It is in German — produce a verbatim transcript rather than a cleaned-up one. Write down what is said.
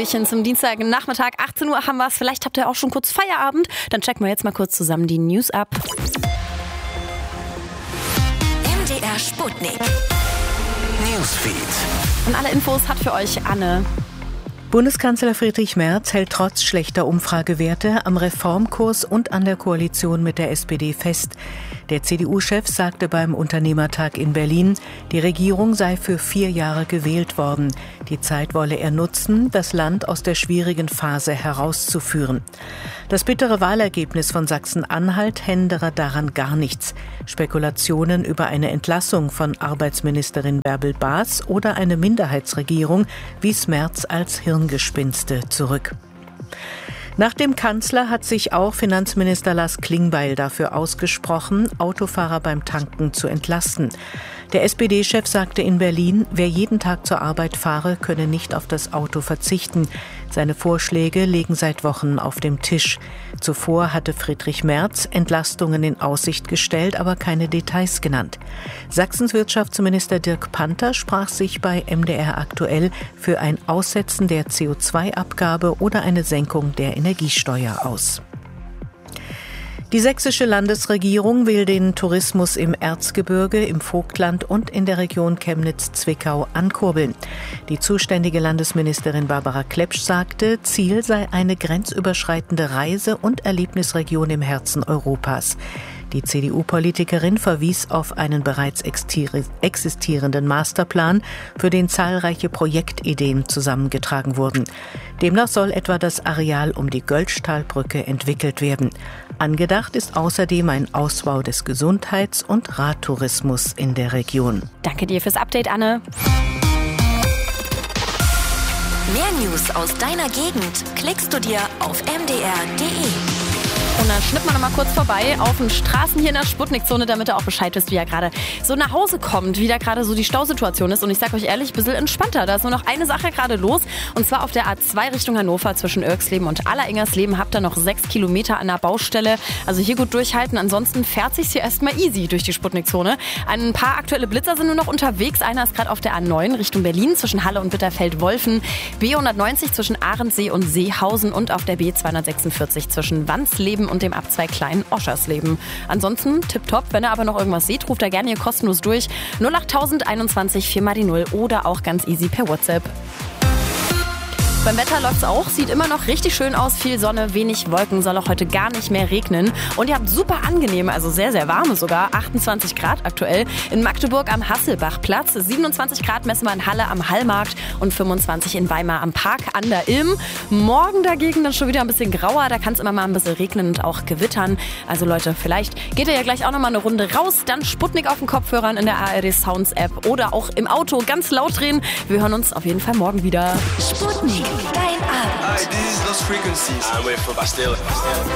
Hallöchen zum Dienstagnachmittag. achtzehn Uhr haben wir es. Vielleicht habt ihr auch schon kurz Feierabend. Dann checken wir jetzt mal kurz zusammen die News ab. M D R Sputnik. Newsfeed. Und alle Infos hat für euch Anne. Bundeskanzler Friedrich Merz hält trotz schlechter Umfragewerte am Reformkurs und an der Koalition mit der S P D fest. Der C D U-Chef sagte beim Unternehmertag in Berlin, die Regierung sei für vier Jahre gewählt worden. Die Zeit wolle er nutzen, das Land aus der schwierigen Phase herauszuführen. Das bittere Wahlergebnis von Sachsen-Anhalt hindere daran gar nichts. Spekulationen über eine Entlassung von Arbeitsministerin Bärbel Baas oder eine Minderheitsregierung wies Merz als Hirngespinste zurück. Nach dem Kanzler hat sich auch Finanzminister Lars Klingbeil dafür ausgesprochen, Autofahrer beim Tanken zu entlasten. Der S P D-Chef sagte in Berlin, wer jeden Tag zur Arbeit fahre, könne nicht auf das Auto verzichten. Seine Vorschläge liegen seit Wochen auf dem Tisch. Zuvor hatte Friedrich Merz Entlastungen in Aussicht gestellt, aber keine Details genannt. Sachsens Wirtschaftsminister Dirk Panther sprach sich bei M D R aktuell für ein Aussetzen der C O zwei Abgabe oder eine Senkung der Energiesteuer aus. Die sächsische Landesregierung will den Tourismus im Erzgebirge, im Vogtland und in der Region Chemnitz-Zwickau ankurbeln. Die zuständige Landesministerin Barbara Klepsch sagte, Ziel sei eine grenzüberschreitende Reise- und Erlebnisregion im Herzen Europas. Die C D U-Politikerin verwies auf einen bereits existierenden Masterplan, für den zahlreiche Projektideen zusammengetragen wurden. Demnach soll etwa das Areal um die Göllstahlbrücke entwickelt werden. Angedacht ist außerdem ein Ausbau des Gesundheits- und Radtourismus in der Region. Danke dir fürs Update, Anne. Mehr News aus deiner Gegend klickst du dir auf m d r punkt d e. Und dann schnippt man noch mal kurz vorbei auf den Straßen hier in der Sputnik-Zone, damit ihr auch Bescheid wisst, wie er gerade so nach Hause kommt, wie da gerade so die Stausituation ist. Und ich sag euch ehrlich, ein bisschen entspannter. Da ist nur noch eine Sache gerade los. Und zwar auf der A zwei Richtung Hannover zwischen Irksleben und Alleringgersleben habt ihr noch sechs Kilometer an der Baustelle. Also hier gut durchhalten. Ansonsten fährt sich's hier erstmal easy durch die Sputnik-Zone. Ein paar aktuelle Blitzer sind nur noch unterwegs. Einer ist gerade auf der A neun Richtung Berlin zwischen Halle und Bitterfeld-Wolfen. B hundertneunzig zwischen Ahrensee und Seehausen und auf der B zweihundertsechsundvierzig zwischen Wansleben und dem Abzweig Klein Oschersleben. Ansonsten tipptopp. Wenn ihr aber noch irgendwas seht, ruft da gerne hier kostenlos durch. null acht einundzwanzig vier mal die null oder auch ganz easy per WhatsApp. Beim Wetter läuft's auch, sieht immer noch richtig schön aus, viel Sonne, wenig Wolken, soll auch heute gar nicht mehr regnen. Und ihr habt super angenehme, also sehr, sehr warme sogar, achtundzwanzig Grad aktuell in Magdeburg am Hasselbachplatz, siebenundzwanzig Grad messen wir in Halle am Hallmarkt und fünfundzwanzig in Weimar am Park an der Ilm. Morgen dagegen dann schon wieder ein bisschen grauer, da kann es immer mal ein bisschen regnen und auch gewittern. Also Leute, vielleicht geht ihr ja gleich auch nochmal eine Runde raus, dann Sputnik auf den Kopfhörern in der A R D Sounds App oder auch im Auto ganz laut drehen. Wir hören uns auf jeden Fall morgen wieder. Sputnik. Dein Abend. Hi, this is Lost Frequencies. I'm with Bastille.